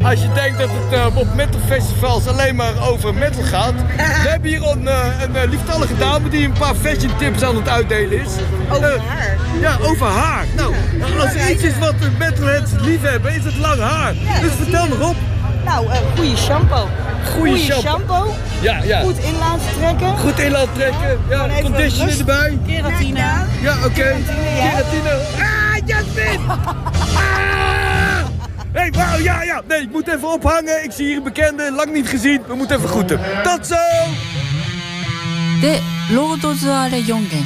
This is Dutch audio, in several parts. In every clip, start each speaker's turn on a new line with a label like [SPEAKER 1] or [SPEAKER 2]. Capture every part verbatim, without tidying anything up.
[SPEAKER 1] Als je denkt dat het uh, op metalfestivals alleen maar over metal gaat. We hebben hier een, uh, een uh, lieftallige dame die een paar fashion tips aan het uitdelen is.
[SPEAKER 2] Over
[SPEAKER 1] uh,
[SPEAKER 2] haar?
[SPEAKER 1] Ja, over haar. Nou, als er iets is wat de metalheads lief hebben, is het lang haar.
[SPEAKER 2] Ja,
[SPEAKER 1] dus vertel nog op.
[SPEAKER 2] Nou, uh, goede shampoo.
[SPEAKER 1] Goede
[SPEAKER 2] shampoo. shampoo.
[SPEAKER 1] Ja, ja.
[SPEAKER 2] Goed in laten trekken.
[SPEAKER 1] Goed in laten trekken. Ja, conditioner erbij.
[SPEAKER 2] Keratine.
[SPEAKER 1] Ja, oké. Okay.
[SPEAKER 2] Keratine, ja.
[SPEAKER 1] Keratine. Ah, Jasmin! Ah! Hey, wauw, ja, ja. Nee, ik moet even ophangen. Ik zie hier een bekende, lang niet gezien. We moeten even groeten. Tot zo!
[SPEAKER 3] De Lord-Zare Yongensu.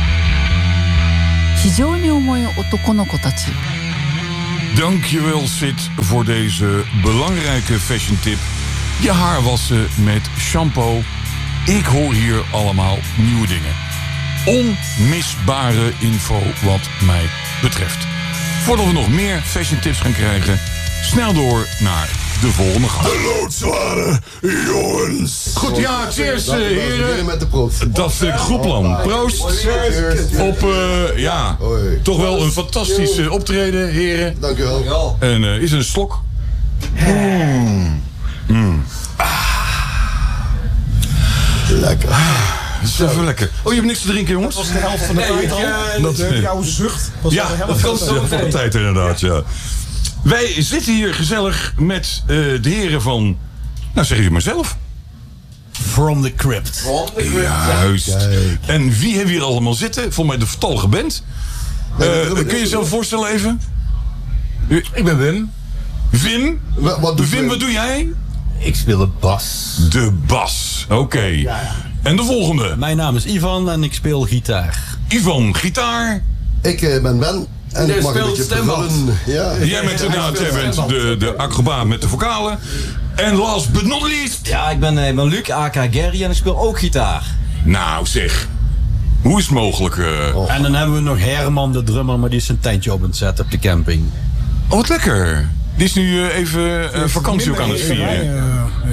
[SPEAKER 3] 非常に重い男の子たち.
[SPEAKER 4] Dankjewel Sid voor deze belangrijke fashion tip. Je haar wassen met shampoo. Ik hoor hier allemaal nieuwe dingen. Onmisbare info wat mij betreft. Voordat we nog meer fashion tips gaan krijgen, snel door naar de volgende gast.
[SPEAKER 5] De loodzware jongens.
[SPEAKER 4] Goed, ja, cheers uh, heren.
[SPEAKER 5] Met de proost.
[SPEAKER 4] Dat vind ik goed plan. Proost. Op, uh, ja, toch wel een fantastische optreden, heren.
[SPEAKER 5] Dank u wel.
[SPEAKER 4] En uh, is er een slok? Mm. Mm. Ah.
[SPEAKER 5] Lekker.
[SPEAKER 4] Dat is even lekker. Oh, je hebt niks te drinken, jongens?
[SPEAKER 6] Dat was de helft van de tijd al.
[SPEAKER 4] Ja,
[SPEAKER 6] dat, uh, jouw zucht was
[SPEAKER 4] ja,
[SPEAKER 6] de helft
[SPEAKER 4] dat
[SPEAKER 6] van
[SPEAKER 4] kan
[SPEAKER 6] de,
[SPEAKER 4] zo van de tijd inderdaad, ja. Wij zitten hier gezellig met uh, de heren van, nou zeg je het maar zelf.
[SPEAKER 6] From the Crypt.
[SPEAKER 5] From the Crypt.
[SPEAKER 4] Juist. Kijk. En wie hebben hier allemaal zitten? Volgens mij de vertallige band. Uh, kun je jezelf voorstellen even?
[SPEAKER 6] U, ik ben Wim.
[SPEAKER 4] Wim?
[SPEAKER 5] Wat, wat doe
[SPEAKER 4] Wim, wat doe jij?
[SPEAKER 6] Ik speel de bas.
[SPEAKER 4] De bas, oké. Okay. Ja, ja. En de volgende?
[SPEAKER 6] Mijn naam is Ivan en ik speel gitaar.
[SPEAKER 4] Ivan, gitaar.
[SPEAKER 5] Ik uh, ben Ben. En
[SPEAKER 4] jij
[SPEAKER 5] ik mag een beetje vervullen. Ja.
[SPEAKER 4] Jij bent inderdaad, jij bent de, de acrobaat met de vocalen. En last but not least.
[SPEAKER 7] Ja, ik ben, ik ben Luc, aka Gary en ik speel ook gitaar.
[SPEAKER 4] Nou zeg, hoe is het mogelijk? Uh...
[SPEAKER 6] Oh. En dan hebben we nog Herman, de drummer, maar die is een tentje op het zetten op de camping.
[SPEAKER 4] Oh, wat lekker. Die is nu uh, even uh, vakantie ook aan het vieren.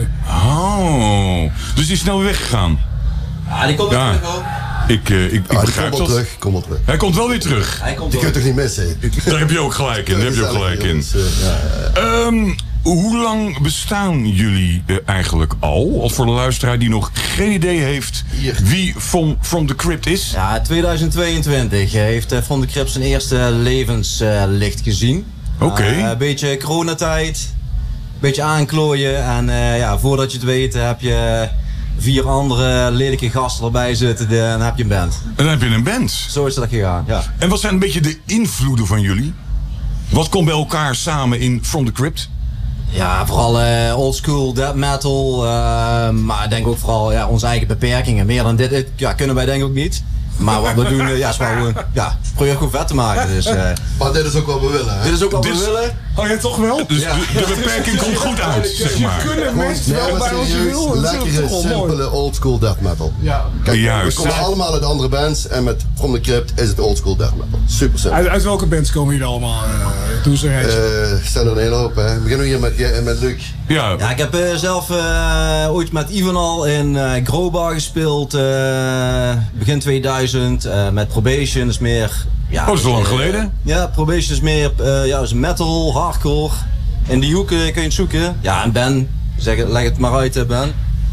[SPEAKER 4] Oh, dus die is snel weer weggegaan.
[SPEAKER 7] Ja, die komt
[SPEAKER 4] ja.
[SPEAKER 7] weer terug ook.
[SPEAKER 4] Ik, uh, ik, ik
[SPEAKER 5] ah,
[SPEAKER 4] begrijp dat.
[SPEAKER 5] Terug, kom wel terug.
[SPEAKER 4] Hij komt wel weer terug.
[SPEAKER 7] Hij komt
[SPEAKER 5] die kun je toch niet missen?
[SPEAKER 4] Daar heb je ook gelijk in. Daar heb je ook gelijk in. Ja, ja. Um, hoe lang bestaan jullie uh, eigenlijk al? Als voor de luisteraar die nog geen idee heeft wie From, From the Crypt is.
[SPEAKER 7] Ja, tweeduizend tweeëntwintig heeft uh, From the Crypt zijn eerste levenslicht uh, gezien.
[SPEAKER 4] Oké. Okay.
[SPEAKER 7] Uh, een beetje coronatijd. Een beetje aanklooien. En uh, ja, voordat je het weet heb je vier andere lelijke gasten erbij zitten. En dan heb je een band.
[SPEAKER 4] En dan heb je een band.
[SPEAKER 7] Zo is dat gegaan, ja.
[SPEAKER 4] En wat zijn een beetje de invloeden van jullie? Wat komt bij elkaar samen in From the Crypt?
[SPEAKER 7] Ja, vooral uh, oldschool death metal. Uh, maar ik denk ook vooral ja, onze eigen beperkingen. Meer dan dit ja, kunnen wij denk ik ook niet. Maar wat we doen, uh, ja, is wel, uh, ja, probeer gewoon vet te maken. Dus, uh,
[SPEAKER 5] maar dit is ook wat we willen, hè?
[SPEAKER 7] Dit is ook wat
[SPEAKER 4] dit
[SPEAKER 7] we willen.
[SPEAKER 6] Oh ja, toch wel?
[SPEAKER 4] Dus
[SPEAKER 7] ja.
[SPEAKER 4] de, de beperking komt goed uit, zeg maar.
[SPEAKER 6] Je kunnen mensen wel bij ons willen.
[SPEAKER 5] Lekkere, simpele, oldschool death metal.
[SPEAKER 6] Ja.
[SPEAKER 5] Kijk,
[SPEAKER 4] juist.
[SPEAKER 5] we komen allemaal uit andere bands en met From the Crypt is het oldschool death metal. Super simpel.
[SPEAKER 6] Uit, uit welke bands komen jullie allemaal? Uh, Doe ze eens.
[SPEAKER 5] Er staan er een hele hoop, hè. We beginnen hier met, ja, met Luc.
[SPEAKER 4] Ja.
[SPEAKER 7] Ja, ik heb uh, zelf uh, ooit met Ivan al in uh, Grobar gespeeld. Uh, begin tweeduizend. Uh, met Probation is meer... Ja,
[SPEAKER 4] oh, dat is al lang
[SPEAKER 7] uh,
[SPEAKER 4] geleden?
[SPEAKER 7] Ja, Probation is meer uh, ja, is metal, hardcore. In die hoeken kun je het zoeken. Ja, en Ben, zeg, leg het maar uit, Ben.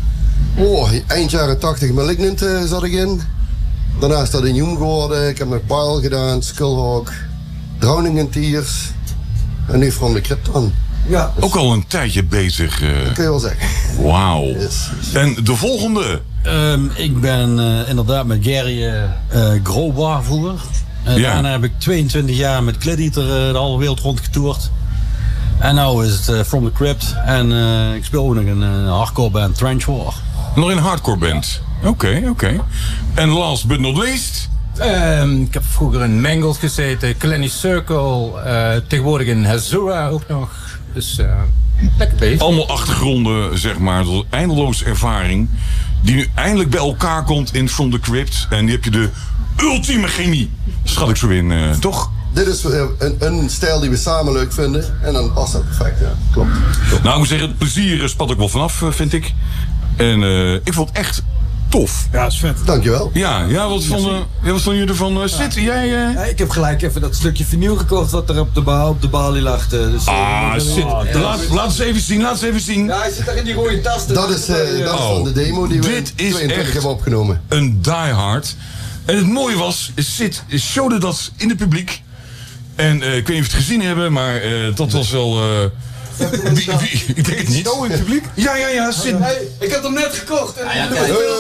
[SPEAKER 5] Oh, eind jaren tachtig Malignant uh, zat ik in. Daarna is dat in Hume geworden. Ik heb nog Pile gedaan, Skullhawk, Drowning in Tears. En nu From the Crypt dan.
[SPEAKER 4] Ja, dus ook al een tijdje bezig. Uh...
[SPEAKER 5] Dat kun je wel zeggen.
[SPEAKER 4] Wauw.
[SPEAKER 5] Yes.
[SPEAKER 4] En de volgende?
[SPEAKER 6] Um, ik ben uh, inderdaad met Gary uh, uh, Grobar vroeger. Uh, ja. Daarna heb ik tweeëntwintig jaar met Clit Eater uh, de halve wereld rondgetoerd. En nu is het uh, From the Crypt. En uh, ik speel ook nog een uh, hardcore band, Trench War.
[SPEAKER 4] Nog een hardcore band? Oké, okay, oké. Okay. En last but not least?
[SPEAKER 8] Um, ik heb vroeger in Mangled gezeten, Clenny Circle, uh, tegenwoordig in Hazura ook nog. Dus uh, lekker bezig.
[SPEAKER 4] Allemaal achtergronden, zeg maar, tot eindeloos ervaring. Die nu eindelijk bij elkaar komt in From the Crypt. En die heb je de ultieme chemie. Schat ik zo in, uh, toch?
[SPEAKER 5] Dit is uh, een, een stijl die we samen leuk vinden. En dan past dat perfect, ja. Klopt. Klopt.
[SPEAKER 4] Nou, ik moet zeggen, het plezier spat ook wel vanaf, vind ik. En uh, ik vond het echt tof.
[SPEAKER 1] Ja, is vet.
[SPEAKER 5] Dankjewel.
[SPEAKER 4] Ja, ja wat vonden ja, wat vonden jullie ervan? Uh, Sid, jij... Uh...
[SPEAKER 9] Ja, ik heb gelijk even dat stukje vinyl gekocht wat er op de, ba op de balie lag. Dus,
[SPEAKER 4] ah, uh, Sid, oh, ja. laat, laat eens even zien, laat eens even zien.
[SPEAKER 9] Ja, hij zit daar in die rode tas.
[SPEAKER 5] Dat is, uh, dat is van de demo die we
[SPEAKER 4] dit is
[SPEAKER 5] tweeëntwintig hebben opgenomen.
[SPEAKER 4] Een diehard. En het mooie was, Sid showde dat in het publiek. En uh, ik weet niet of je het gezien hebben, maar uh, dat was wel... Uh, wie, wie, ik denk het niet.
[SPEAKER 1] Zo in het publiek?
[SPEAKER 4] Ja, ja, ja. Sid.
[SPEAKER 9] Hey, ik heb hem net gekocht. En
[SPEAKER 7] ah, ja,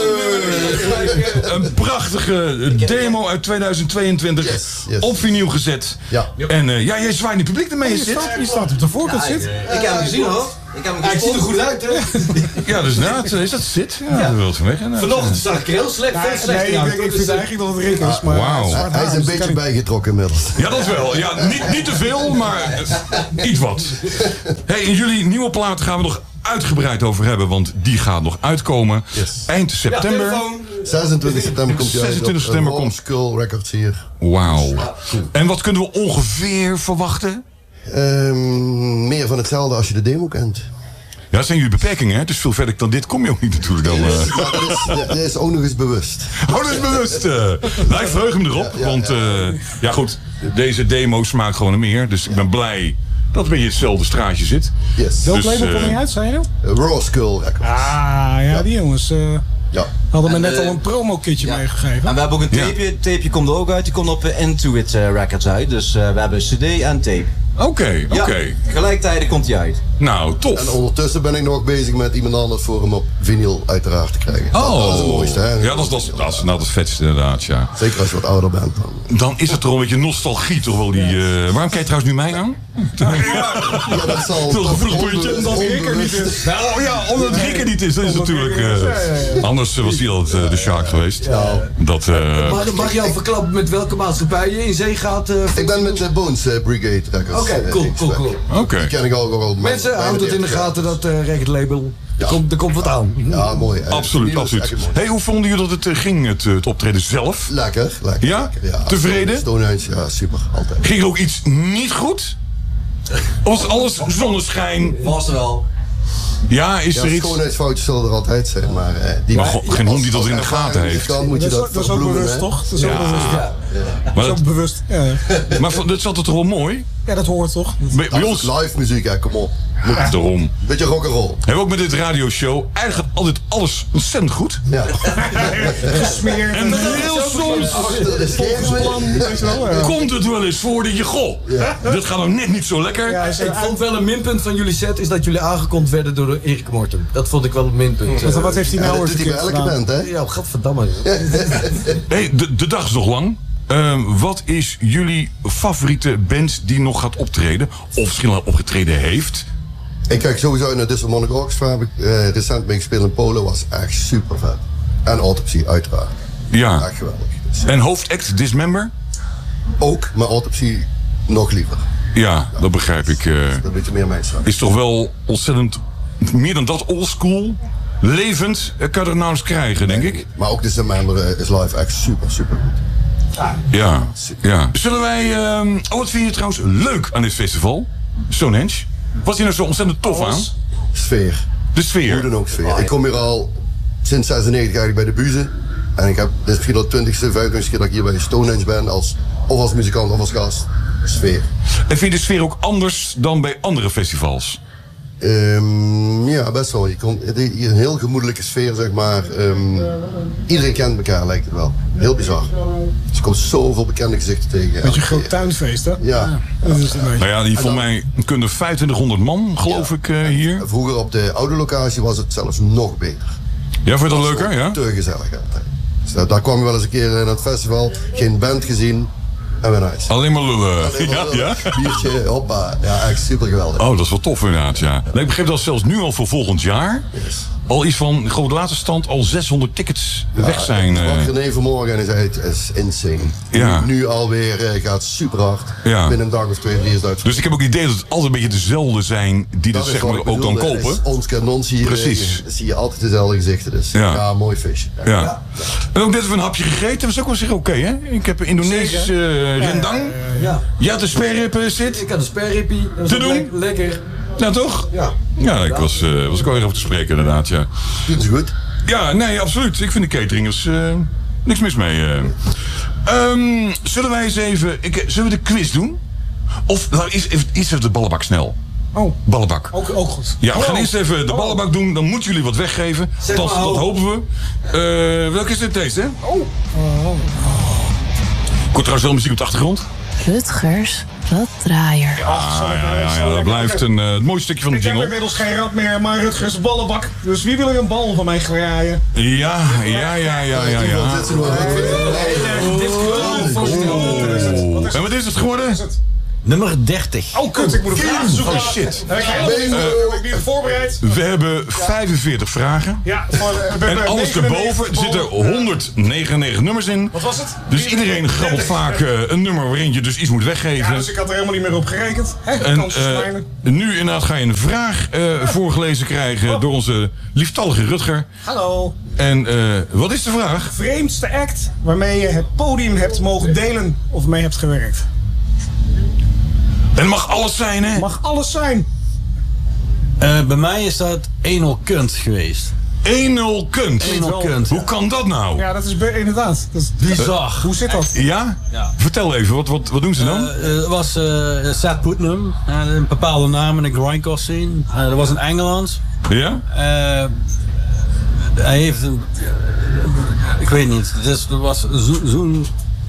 [SPEAKER 4] hey. Een prachtige demo uit tweeduizend tweeëntwintig yes, yes. op vinyl gezet.
[SPEAKER 5] Ja.
[SPEAKER 4] En uh, ja, jij zwaait in het publiek ermee,
[SPEAKER 1] je,
[SPEAKER 4] Sid.
[SPEAKER 1] staat, je staat op de voorkant, Sid.
[SPEAKER 9] Ja, ik, ik heb hem gezien, hoor. Ik heb hem gezien. Hij ziet er goed uit, hè?
[SPEAKER 4] Ja, dus nou, is dat Sid? Ja, ja. Dat wil het van weg. Nou,
[SPEAKER 9] vanochtend zag ik er heel slecht.
[SPEAKER 1] Ja,
[SPEAKER 9] veel slecht
[SPEAKER 1] nee, ik, ik vind eigenlijk dat het Rick is, maar...
[SPEAKER 4] Wow.
[SPEAKER 5] Hij, hij is een beetje bijgetrokken inmiddels.
[SPEAKER 4] Ja, dat wel. Ja, niet, niet te veel, maar uh, iets wat. Hey, in jullie nieuwe plaat gaan we nog uitgebreid over hebben, want die gaat nog uitkomen. Yes. Eind september.
[SPEAKER 5] Ja, zesentwintig september komt hij uit.
[SPEAKER 4] zesentwintig september
[SPEAKER 5] komt Skull Records hier.
[SPEAKER 4] Wauw. En wat kunnen we ongeveer verwachten?
[SPEAKER 5] Um, meer van hetzelfde als je de demo kent.
[SPEAKER 4] Ja, dat zijn jullie beperkingen, hè? Dus veel verder dan dit kom je ook niet natuurlijk. Dan, uh...
[SPEAKER 5] ja, dat, is, ja, dat is ook nog eens bewust.
[SPEAKER 4] Oh, dat is bewust. Uh. Nou, ik verheug me erop, ja, ja, want uh, ja goed, deze demo smaakt gewoon naar meer. Dus ik ben blij dat het een beetje hetzelfde straatje zit.
[SPEAKER 5] Yes.
[SPEAKER 1] Welk
[SPEAKER 4] dus,
[SPEAKER 1] label
[SPEAKER 4] uh,
[SPEAKER 1] kom je uit, zei je?
[SPEAKER 5] Uh, Raw Skull Records.
[SPEAKER 1] Ah, ja, ja. Die jongens uh,
[SPEAKER 5] ja.
[SPEAKER 1] hadden me
[SPEAKER 7] en,
[SPEAKER 1] net
[SPEAKER 7] uh,
[SPEAKER 1] al een promo-kitje
[SPEAKER 7] ja.
[SPEAKER 1] meegegeven.
[SPEAKER 7] En we hebben ook een tapeje. Het tapeje komt er ook uit. Die komt op uh, Intuit uh, Records uit. Dus uh, we hebben cd en tape.
[SPEAKER 4] Oké, okay, oké. Okay.
[SPEAKER 7] Ja, gelijktijdig komt hij uit.
[SPEAKER 4] Nou, tof.
[SPEAKER 5] En ondertussen ben ik nog bezig met iemand anders voor hem op vinyl uiteraard te krijgen.
[SPEAKER 4] Oh.
[SPEAKER 5] Dat is het mooiste, hè?
[SPEAKER 4] Ja, dat is, dat is, dat is nou het vetste inderdaad, ja.
[SPEAKER 5] Zeker als je wat ouder bent dan.
[SPEAKER 4] Dan is het toch een beetje nostalgie, toch wel die... Uh... Waarom kijk je trouwens nu mij aan?
[SPEAKER 5] Ja, dat zal
[SPEAKER 4] toch een gevoelig puntje.
[SPEAKER 1] Omdat Rick er niet is.
[SPEAKER 4] Nou ja, omdat Rick er niet is. Dat is natuurlijk... Uh... Anders was hij altijd uh, de Shark geweest. Ja. Dat, uh...
[SPEAKER 9] Maar mag je al verklappen met welke maatschappij je in zee gaat? Uh,
[SPEAKER 5] ik ben met de Bones uh, Brigade Records.
[SPEAKER 9] Oké, okay, cool, cool, cool.
[SPEAKER 4] Oké. Okay.
[SPEAKER 5] Die ken ik al wel.
[SPEAKER 9] Mensen, houd het in de gaten, dat uh, recordlabel. Ja. Er, komt, er komt wat aan.
[SPEAKER 5] Ja, mooi. Hè?
[SPEAKER 4] Absoluut, absoluut. Hey, hoe vonden jullie dat het uh, ging, het, het optreden zelf?
[SPEAKER 5] Lekker, lekker.
[SPEAKER 4] Ja?
[SPEAKER 5] Lekker, ja.
[SPEAKER 4] Tevreden?
[SPEAKER 5] Stonehenge, ja, super, altijd.
[SPEAKER 4] Ging er ook iets niet goed? Of was alles zonneschijn?
[SPEAKER 7] Was wel.
[SPEAKER 4] Ja, is
[SPEAKER 5] ja,
[SPEAKER 4] er iets...
[SPEAKER 5] schoonheidsfoutjes zullen er altijd zijn, maar... Uh, die
[SPEAKER 4] maar go, geen hond die dat in de gaten heeft.
[SPEAKER 5] Kan, moet je
[SPEAKER 1] dat,
[SPEAKER 5] dat,
[SPEAKER 1] dat is ook bewust, hè? Toch? Dat is
[SPEAKER 4] ja.
[SPEAKER 1] ook bewust. Ja.
[SPEAKER 5] Ja.
[SPEAKER 1] Dat is ook bewust, ja.
[SPEAKER 4] Maar dat zat het toch wel mooi?
[SPEAKER 1] Ja, dat hoort toch?
[SPEAKER 4] Bij, bij ons...
[SPEAKER 5] live muziek, hè, kom op.
[SPEAKER 4] Ja. Daarom.
[SPEAKER 5] Beetje rock'n'roll.
[SPEAKER 4] Hebben we ook met dit radioshow eigenlijk gaat altijd alles ontzettend goed.
[SPEAKER 5] Ja.
[SPEAKER 1] Gesmeerd.
[SPEAKER 4] En heel soms komt het wel eens voor dat je, goh, ja. dit gaat nou net niet zo lekker.
[SPEAKER 9] Ja, ik vond wel een minpunt van jullie set is dat jullie aangekondigd werden door Erik Morten. Dat vond ik wel een minpunt.
[SPEAKER 1] Wat, wat heeft hij nou
[SPEAKER 5] ja, dat doet hij bij elke band, hè?
[SPEAKER 9] Ja, gadverdamme.
[SPEAKER 4] Hey, de, de dag is nog lang. Uh, wat is jullie favoriete band die nog gaat optreden? Of misschien al opgetreden heeft?
[SPEAKER 5] Ik kijk sowieso naar Disharmonic Orchestra. Heb ik uh, recent mee gespeeld in Polen. Was echt super vet. En Autopsy, uiteraard.
[SPEAKER 4] Ja.
[SPEAKER 5] Echt geweldig. Dus,
[SPEAKER 4] en hoofdact Dismember?
[SPEAKER 5] Ook, maar Autopsy nog liever.
[SPEAKER 4] Ja, ja. Dat begrijp ik. Uh,
[SPEAKER 5] dat weet je meer mijn straks.
[SPEAKER 4] Is toch wel ontzettend... Meer dan dat oldschool... Levend kan je er nou eens krijgen, denk
[SPEAKER 5] nee,
[SPEAKER 4] ik.
[SPEAKER 5] Maar ook Dismember uh, is live echt super, super goed.
[SPEAKER 4] Ja, ja. Zullen wij... Um, oh, wat vind je trouwens leuk aan dit festival? Stonehenge. Wat is hier nou zo ontzettend tof aan?
[SPEAKER 5] Sfeer.
[SPEAKER 4] De sfeer?
[SPEAKER 5] Hoe dan ook sfeer. Oh, ja. Ik kom hier al sinds zesennegentig eigenlijk bij de Buze. En ik heb, dit is misschien al twintigste, vijftigste keer dat ik hier bij Stonehenge ben. Als, of als muzikant of als gast. Sfeer.
[SPEAKER 4] En vind je de sfeer ook anders dan bij andere festivals?
[SPEAKER 5] Um, ja, best wel. Je komt, het is hier een heel gemoedelijke sfeer, zeg maar. Um, iedereen kent elkaar, lijkt het wel. Heel bizar. Dus je komt zoveel bekende gezichten tegen.
[SPEAKER 1] Beetje een groot tuinfeest, hè?
[SPEAKER 5] Ja. ja.
[SPEAKER 1] Dat is het een
[SPEAKER 4] nou ja, die van mij kunnen vijfentwintighonderd man, geloof ja. ik, uh, hier.
[SPEAKER 5] En vroeger op de oude locatie was het zelfs nog beter.
[SPEAKER 4] Ja, vond je dat leuker, ja?
[SPEAKER 5] Te gezellig altijd. Dus daar, daar kwam je wel eens een keer naar het festival. Geen band gezien. En weer nice.
[SPEAKER 4] Alleen maar lullen.
[SPEAKER 5] Alleen maar lullen.
[SPEAKER 4] Ja, ja?
[SPEAKER 5] Biertje, hoppa. Ja, echt super geweldig.
[SPEAKER 4] Oh, dat is wel tof inderdaad, ja. Nee, ik begreep dat zelfs nu al voor volgend jaar... Yes. Al iets van, gewoon de laatste stand, al zeshonderd tickets ja, weg zijn.
[SPEAKER 5] Ik sprak René vanmorgen en hij zei, het is insane.
[SPEAKER 4] Ja.
[SPEAKER 5] Nu, nu alweer uh, gaat super hard.
[SPEAKER 4] Ja.
[SPEAKER 5] Binnen een dag of twee, drie is het.
[SPEAKER 4] Dus ik heb ook het idee dat het altijd een beetje dezelfde zijn die dat, dat zeg maar ook dan kopen.
[SPEAKER 5] Is ons kanons hier.
[SPEAKER 4] Precies.
[SPEAKER 5] Uh, zie je altijd dezelfde gezichten. Dus ja, ja mooi visje.
[SPEAKER 4] Ja. Ja. Ja. En ook net even een hapje gegeten. Dat was ook wel zeggen oké, okay, hè? Ik heb een Indonesisch uh, rendang.
[SPEAKER 9] Ja.
[SPEAKER 4] Je had een sperrip zit.
[SPEAKER 9] Ik had een sperrippie.
[SPEAKER 4] Te doen?
[SPEAKER 9] Le lekker.
[SPEAKER 4] Nou toch?
[SPEAKER 9] Ja.
[SPEAKER 4] Ja, ik was, uh, was ook wel erg over te spreken inderdaad, ja.
[SPEAKER 5] Dit is goed.
[SPEAKER 4] Ja, nee, absoluut. Ik vind de cateringers uh, niks mis mee. Uh. Um, zullen wij eens even... Ik, zullen we de quiz doen? Of nou, is, is, is even de ballenbak snel?
[SPEAKER 10] Oh.
[SPEAKER 4] Ballenbak.
[SPEAKER 10] Ook, ook goed.
[SPEAKER 4] Ja, we gaan
[SPEAKER 10] oh.
[SPEAKER 4] eerst even de ballenbak doen. Dan moeten jullie wat weggeven. Dat, dat hopen we. Uh, welke is dit? Deze, hè?
[SPEAKER 10] Oh. oh.
[SPEAKER 4] Ik hoor trouwens wel muziek op de achtergrond.
[SPEAKER 3] Rutgers Raddraaier.
[SPEAKER 4] Ja, ja, ja, ja, ja, dat blijft een uh, het mooie stukje van de jingle.
[SPEAKER 10] Ik heb inmiddels geen rad meer, maar Rutgers ballenbak. Dus wie wil er een bal van mij graaien?
[SPEAKER 4] Ja, ja, ja, ja, ja, ja. En wat is het geworden?
[SPEAKER 6] Nummer dertig.
[SPEAKER 10] Oh, kut, ik moet een vraag zoeken.
[SPEAKER 4] Oh, shit.
[SPEAKER 10] Heb ik niet voorbereid?
[SPEAKER 4] We hebben vijfenveertig vragen.
[SPEAKER 10] Ja, maar,
[SPEAKER 4] en alles erboven zitten honderdnegenennegentig nummers in.
[SPEAKER 10] Wat was het?
[SPEAKER 4] Dus iedereen grabbelt vaak uh, een nummer waarin je dus iets moet weggeven.
[SPEAKER 10] Ja, dus ik had er helemaal niet meer op gerekend. Hè?
[SPEAKER 4] En uh, nu inderdaad ga je een vraag uh, voorgelezen krijgen oh. door onze lieftallige Rutger.
[SPEAKER 10] Hallo.
[SPEAKER 4] En uh, wat is de vraag?
[SPEAKER 10] Vreemdste act waarmee je het podium hebt mogen delen of mee hebt gewerkt?
[SPEAKER 4] En het mag alles zijn, hè?
[SPEAKER 10] Mag alles zijn.
[SPEAKER 6] Uh, bij mij is dat één nul Kunt geweest.
[SPEAKER 4] één nul Kunt?
[SPEAKER 6] één nul Kunt.
[SPEAKER 4] Hoe kan dat nou?
[SPEAKER 10] Ja, dat is inderdaad. Dat is
[SPEAKER 6] bizar.
[SPEAKER 10] Uh, hoe zit dat?
[SPEAKER 4] Ja? ja? Vertel even, wat, wat, wat doen ze dan?
[SPEAKER 6] Het uh, uh, was uh, Seth Putnam, uh, een bepaalde naam in de grindcore scene. Uh, dat was in Engeland.
[SPEAKER 4] Ja?
[SPEAKER 6] Uh, hij heeft een... Uh, ik weet niet, het was zo'n zo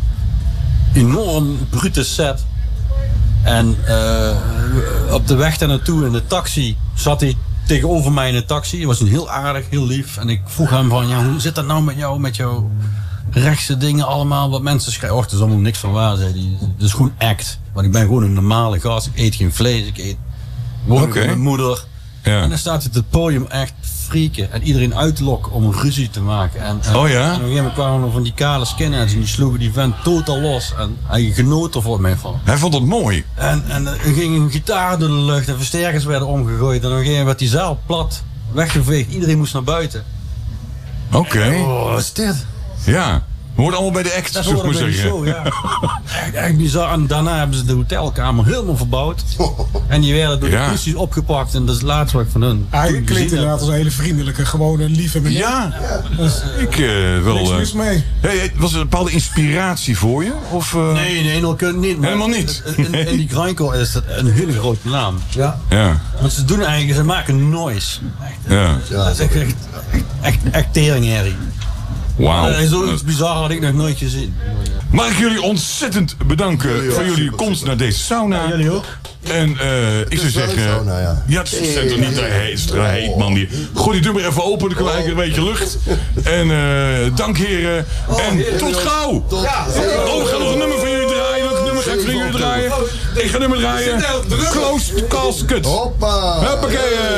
[SPEAKER 6] enorm brute set. En uh, op de weg daar naartoe in de taxi zat hij tegenover mij in de taxi. Hij was een heel aardig, heel lief. En ik vroeg hem van, ja, hoe zit dat nou met jou, met jouw rechtse dingen allemaal? Wat mensen schrijven, och, dat is allemaal niks van waar, zei hij. Het is gewoon act. Want ik ben gewoon een normale gast. Ik eet geen vlees, ik eet woon okay. met mijn moeder. Ja. En dan staat hij op het podium echt frieken en iedereen uitlokken om een ruzie te maken. En, en,
[SPEAKER 4] oh ja?
[SPEAKER 6] En op een gegeven moment kwamen er van die kale skinheads en die sloegen die vent totaal los. En hij genoot er voor mij van.
[SPEAKER 4] Hij vond het mooi.
[SPEAKER 6] En, en er ging een gitaar door de lucht en versterkers werden omgegooid. En op een gegeven moment werd die zaal plat, weggeveegd. Iedereen moest naar buiten.
[SPEAKER 4] Oké. Okay.
[SPEAKER 6] Oh, wat is dit?
[SPEAKER 4] Ja. We hoorden allemaal bij de act, zou ik maar zeggen.
[SPEAKER 6] Show, ja. echt, echt bizar. En daarna hebben ze de hotelkamer helemaal verbouwd. En die werden door de
[SPEAKER 4] ja.
[SPEAKER 6] politie opgepakt. En dat is het laatste wat ik van hun.
[SPEAKER 10] Hij klinkt inderdaad als een hele vriendelijke, gewone, lieve meneer.
[SPEAKER 4] Ja, dus, uh, ik uh, wel...
[SPEAKER 10] Niks mis mee.
[SPEAKER 4] Hey, was er een bepaalde inspiratie voor je? Of, uh...
[SPEAKER 6] Nee, nee, dat kun je niet.
[SPEAKER 4] Helemaal niet?
[SPEAKER 6] In, in die grindcore is dat een hele grote naam. Ja.
[SPEAKER 4] ja.
[SPEAKER 6] Want ze doen eigenlijk, ze maken noise. Echt,
[SPEAKER 4] ja.
[SPEAKER 6] Dat is echt, echt, echt, echt teringherrie.
[SPEAKER 4] Wauw.
[SPEAKER 6] Uh, Zoiets bizar had ik nog nooit gezien.
[SPEAKER 4] Mag ik jullie ontzettend bedanken jullie voor jullie komst naar deze sauna.
[SPEAKER 6] Ja, jullie ook.
[SPEAKER 4] En uh, ik zou zeggen...
[SPEAKER 5] Sauna, ja.
[SPEAKER 4] ja, het is toch niet te heet, man. Die. Gooi die deur maar even open, dan krijg ik een beetje lucht. En uh, dank heren. En tot gauw. Tot. Ja. Oh, we gaan nog een nummer van jullie draaien. Welk nummer ga ik van jullie draaien? Ik ga nummer draaien. Closed Casket.
[SPEAKER 5] Hoppa.
[SPEAKER 4] Hoppakee.